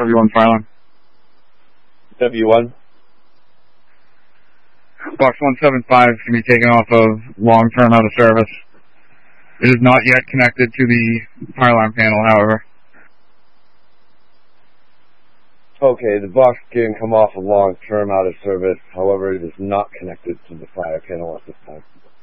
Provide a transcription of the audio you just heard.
W1 fire alarm. W1. Box 175 can be taken off of long-term out of service. It is not yet connected to the fire alarm panel, however. Okay, the box can come off a long-term out of service. However, it is not connected to the fire panel at this time.